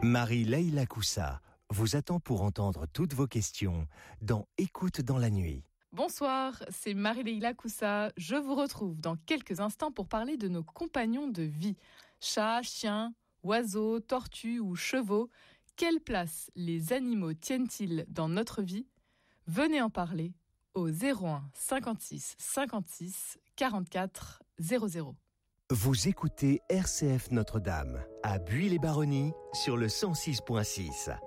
Marie-Leila Coussa vous attend pour entendre toutes vos questions dans Écoute dans la nuit. Bonsoir, c'est Marie-Leila Coussa. Je vous retrouve dans quelques instants pour parler de nos compagnons de vie. Chats, chiens, oiseaux, tortues ou chevaux. Quelle place les animaux tiennent-ils dans notre vie ? Venez en parler au 01 56 56 44 00. Vous écoutez RCF Notre-Dame à Buis-les-Baronnies sur le 106.6.